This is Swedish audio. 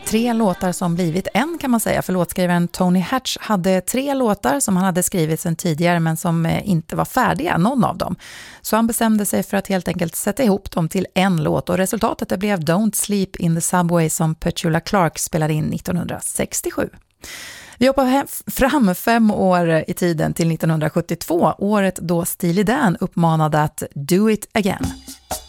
3 låtar som blivit en kan man säga, för låtskrivaren Tony Hatch hade 3 låtar som han hade skrivit sedan tidigare men som inte var färdiga, någon av dem. Så han bestämde sig för att helt enkelt sätta ihop dem till en låt och resultatet det blev Don't Sleep in the Subway som Petula Clark spelade in 1967. Vi hoppar fram 5 år i tiden till 1972, året då Steely Dan uppmanade att Do It Again.